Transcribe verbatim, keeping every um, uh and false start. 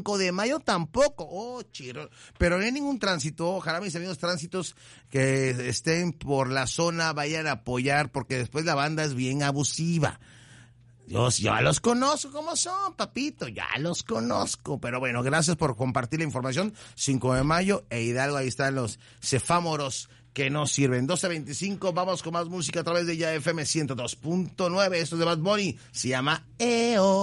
cinco de mayo tampoco. Oh, chiro. Pero no hay ningún tránsito. Ojalá mis amigos tránsitos que estén por la zona vayan a apoyar, porque después la banda es bien abusiva. Yo ya los conozco cómo son, papito, ya los conozco. Pero bueno, gracias por compartir la información. cinco de mayo e Hidalgo, ahí están los cefámoros que no sirven. doce veinticinco, vamos con más música a través de ya F M ciento dos punto nueve. Esto es de Bad Bunny, se llama E O.